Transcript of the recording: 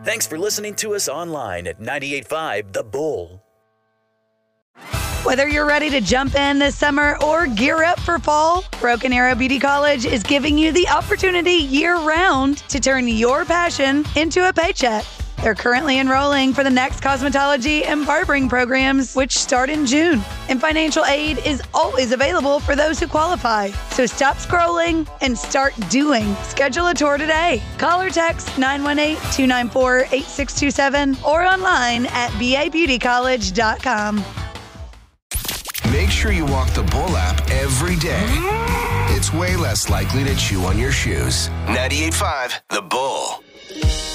Thanks for listening to us online at 98.5 The Bull. Whether you're ready to jump in this summer or gear up for fall, Broken Arrow Beauty College is giving you the opportunity year-round to turn your passion into a paycheck. They're currently enrolling for the next cosmetology and barbering programs, which start in June. And financial aid is always available for those who qualify. So stop scrolling and start doing. Schedule a tour today. Call or text 918-294-8627 or online at babeautycollege.com. Make sure you walk the Bull app every day. It's way less likely to chew on your shoes. 98.5 The Bull.